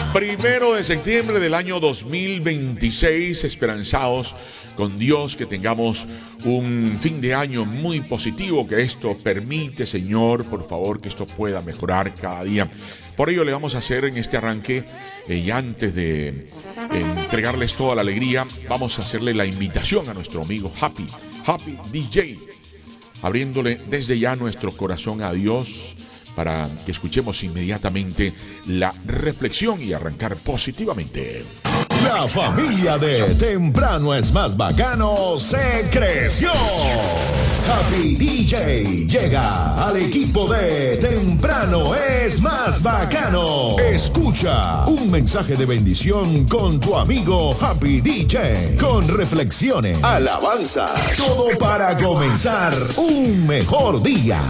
Primero de septiembre del año 2026, esperanzados con Dios que tengamos un fin de año muy positivo, que esto permite, Señor, por favor, que esto pueda mejorar cada día. Por ello le vamos a hacer en este arranque, y antes de entregarles toda la alegría, vamos a hacerle la invitación a nuestro amigo Happy DJ, abriéndole desde ya nuestro corazón a Dios, para que escuchemos inmediatamente la reflexión y arrancar positivamente. La familia de Temprano es Más Bacano se creció. Happy DJ llega al equipo de Temprano es Más Bacano. Escucha un mensaje de bendición con tu amigo Happy DJ, con reflexiones, alabanzas, todo para comenzar un mejor día.